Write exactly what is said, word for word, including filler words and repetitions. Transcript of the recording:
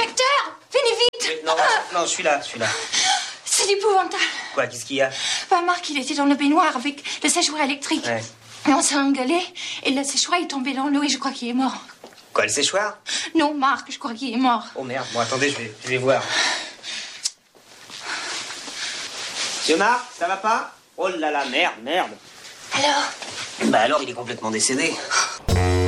Inspecteur, venez vite. Oui, non, non, je suis là, je suis là. C'est épouvantable. Quoi, qu'est-ce qu'il y a? Bah, Marc, il était dans le baignoire avec le séchoir électrique. Ouais. Et on s'est engueulé. Et le séchoir est tombé dans l'eau et je crois qu'il est mort. Quoi, le séchoir? Non, Marc, je crois qu'il est mort. Oh merde, bon attendez, je vais, je vais voir. Monsieur Marc, ça va pas? Oh là là, merde, merde. Alors? Bah alors, il est complètement décédé.